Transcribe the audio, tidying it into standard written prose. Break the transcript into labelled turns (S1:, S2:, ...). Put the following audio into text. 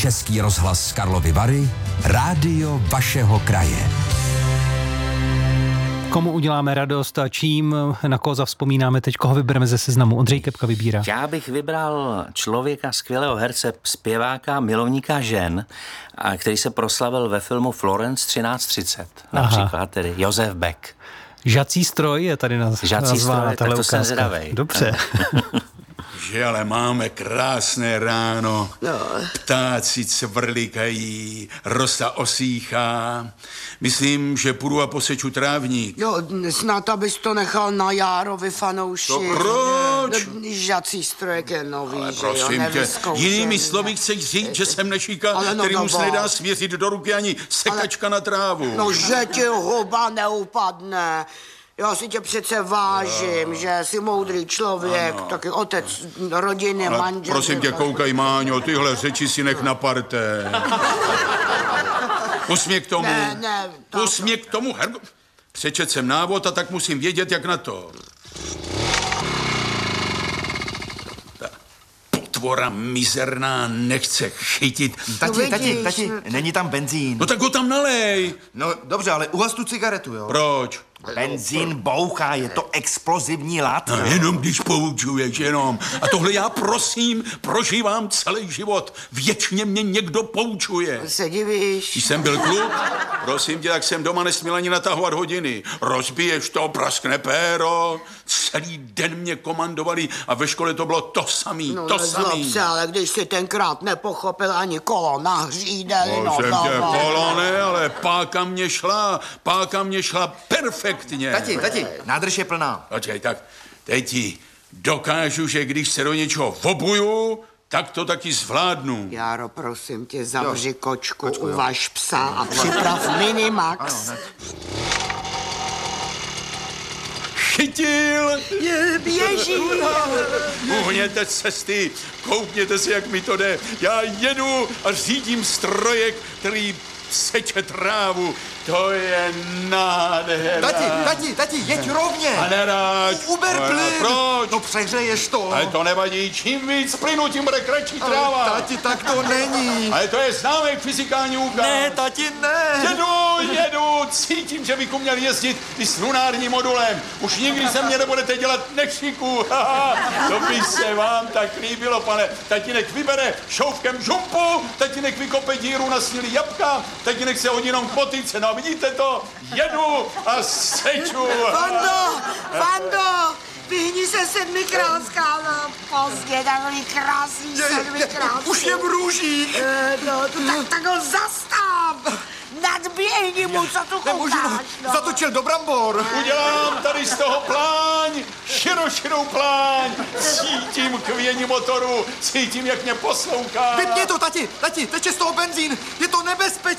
S1: Český rozhlas Karlovy Vary, rádio vašeho kraje.
S2: Komu uděláme radost a čím, na koho zavzpomínáme teď, koho vybereme ze seznamu? Ondřej Kepka vybírá.
S3: Já bych vybral člověka, skvělého herce, zpěváka, milovníka žen, který se proslavil ve filmu Florence 1330. Například tedy Josef Beck.
S2: Žací stroj je tady
S3: Žací stroj, tak to jsem zvědavej.
S2: Dobře.
S4: Že ale máme krásné ráno, ptáci cvrlikají, rosa osýchá. Myslím, že půjdu a poseču trávník.
S5: Jo, snad abys to nechal na Járovi, fanouši.
S4: To proč?
S5: Žací strojek je nový,
S4: Ale
S5: že
S4: prosím
S5: jo,
S4: tě, jinými slovy chceš říct, že jsem nešíka, kterýmu se nedá svěřit do ruky ani sekačka na trávu.
S5: No, že ti huba neupadne. Já si tě přece vážím, že jsi moudrý člověk, taky otec rodiny,
S4: ale
S5: manžel.
S4: prosím tě, koukaj, Máňo, tyhle řeči si nech na parté. Pust mě k tomu.
S5: Ne.
S4: Pust mě k tomu, Hergo. Přečet jsem návod a tak musím vědět, jak na to. Ta potvora mizerná nechce chytit.
S6: Tati, není tam benzín.
S4: No tak ho tam nalej.
S6: No dobře, ale uhas tu cigaretu, jo?
S4: Proč?
S6: Benzín bouchá, je to explozivní látka.
S4: No, jenom když poučuješ, jenom. A tohle já prosím, prožívám celý život. Věčně mě někdo poučuje.
S5: Se divíš?
S4: Když jsem byl kluk, prosím tě, tak jsem doma nesměl ani natahovat hodiny. Rozbiješ to, praskne péro. Celý den mě komandovali a ve škole to bylo to samý, to samý.
S5: Se, ale když jsi tenkrát nepochopil ani kolo na hřídeli,
S4: Prosím tě, kolo ne, ale páka mě šla perfektně.
S6: Tati, nádrž je plná.
S4: Počkej, tak teď ti dokážu, že když se do něčeho vobuju, tak to taky zvládnu.
S5: Járo, prosím tě, zavři kočku, uvaž psa a připrav Minimax.
S4: Chytil!
S5: Běží!
S4: Uhněte cesty, koukněte si, jak mi to jde. Já jedu a řídím strojek, který seče trávu. To je nádhera.
S6: Tati, jeď rovně.
S4: A neráď.
S6: Uber plyn.
S4: Proč?
S6: No přehřeješ to.
S4: Ale to nevadí, čím víc plynu, tím bude kratší tráva.
S6: Tati, tak to není.
S4: Ale to je známý fyzikální úkaz.
S6: Ne, tati, ne.
S4: Jedu, cítím, že bychom měli jezdit i s lunárním modulem. Už nikdy se mě nebudete dělat nekšiku. To by se vám tak líbilo, pane. Tatínek vybere šoufkem žumpu, tatínek vykope díru na snílí jabka, tatínek se hodinou k motyce. No vidíte to? Jedu a seču.
S5: Fando, vyhni se sedmikrát, skála. Pozdě, takový krásný sedmikrát.
S6: Už je v růžích.
S5: Tak ho zastav. Nadběhni mu, co tu koukáš.
S6: Zatočil do brambor.
S4: Udělám tady z toho pláň, širou pláň. Cítím kvění motoru, cítím, jak mě poslouchá.
S6: Vypni to, tati, teče z toho benzín. Je to nebezpečné.